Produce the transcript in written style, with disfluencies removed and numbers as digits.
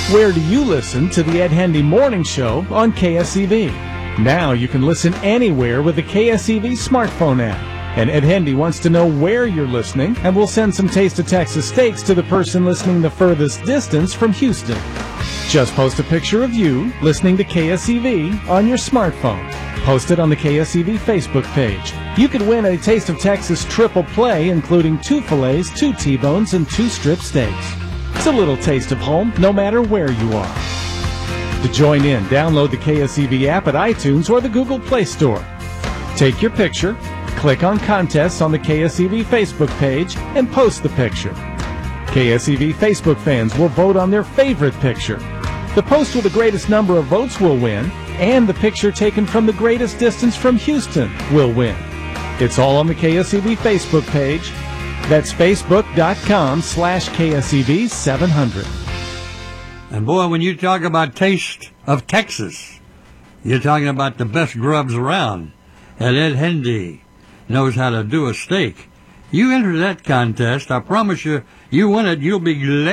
Where do you listen to the Ed Hendy Morning Show on KSEV? Now you can listen anywhere with the KSEV smartphone app. And Ed Hendy wants to know where you're listening, and we'll send some Taste of Texas steaks to the person listening the furthest distance from Houston. Just post a picture of you listening to KSEV on your smartphone. Post it on the KSEV Facebook page. You could win a Taste of Texas triple play, including 2 fillets, 2 T-bones, and 2 strip steaks. It's a little taste of home, no matter where you are. To join in, download the KSEV app at iTunes or the Google Play Store. Take your picture, click on Contests on the KSEV Facebook page, and post the picture. KSEV Facebook fans will vote on their favorite picture. The post with the greatest number of votes will win, and the picture taken from the greatest distance from Houston will win. It's all on the KSEV Facebook page. That's facebook.com/KSEV700. And boy, when you talk about Taste of Texas, you're talking about the best grubs around. And Ed Hendy knows how to do a steak. You enter that contest, I promise you, you win it, you'll be glad.